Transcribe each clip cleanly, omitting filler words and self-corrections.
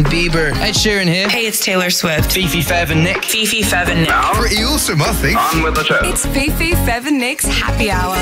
Bieber. Ed Sheeran here. Hey, it's Taylor Swift. Fifi, Fev and Nick. Fifi, Fev and Nick. Pretty awesome, I think. On with the show. It's Fifi, Fev and Nick's Happy Hour.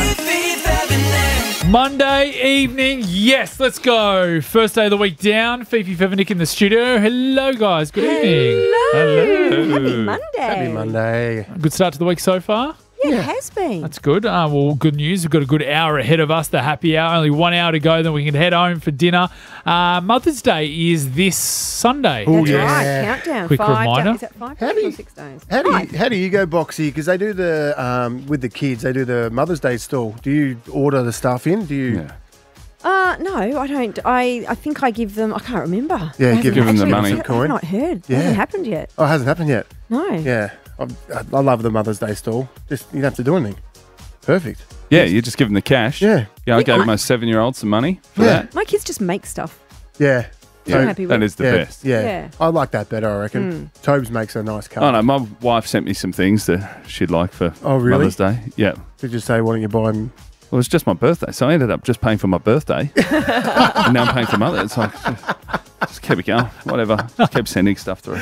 Monday evening, yes, let's go. First day of the week down. Fifi, Fev and Nick in the studio. Hello, guys. Good evening. Hello. Happy Monday. Happy Monday. Good start to the week so far? Yeah, it has been. That's good. Well, good news. We've got a good hour ahead of us, the happy hour. Only 1 hour to go, then we can head home for dinner. Mother's Day is this Sunday. That's yeah. right. Countdown. Quick 5 reminder. days. Is that 5 days or 6 days? How do you go, Boxy? Because they do the with the kids. They do the Mother's Day stall. Do you order the stuff in? Do you? Yeah. No, I don't. I think I give them. I can't remember. Yeah, It give hasn't- them the actually, money. I've Coin. not heard. Yeah. It hasn't happened yet. Oh, it hasn't happened yet. No. Yeah, I love the Mother's Day stall. Just you don't have to do anything. Perfect. Yeah, you just give them the cash. Yeah. Yeah, I gave Yeah. my 7-year-old some money for Yeah. that. My kids just make stuff. Yeah. I'm happy with That is the yeah, best. Yeah. Yeah. I like that better, I reckon. Tobes makes a nice card. Oh, no, my wife sent me some things that she'd like for Oh, really? Mother's Day. Yeah. Did you say, why don't you buy them? Well, it was just my birthday, so I ended up just paying for my birthday. And now I'm paying for Mother. It's like, just keep it going. Whatever. Just keep sending stuff through.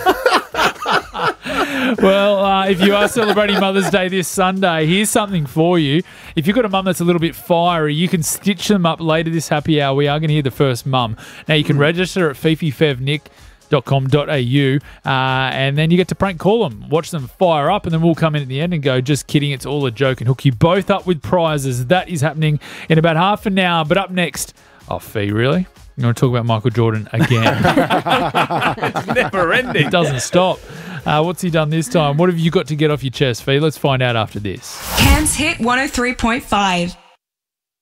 Well, if you are celebrating Mother's Day this Sunday, here's something for you. If you've got a mum that's a little bit fiery, you can stitch them up later this happy hour. We are going to hear the first mum. Now, you can register at fififevnick.com.au and then you get to prank call them, watch them fire up, and then we'll come in at the end and go, just kidding, it's all a joke, and hook you both up with prizes. That is happening in about half an hour. But up next, Fee, really? You want to talk about Michael Jordan again? It's never ending. It doesn't stop. What's he done this time? What have you got to get off your chest, Fee? Let's find out after this. Cam's Hit 103.5.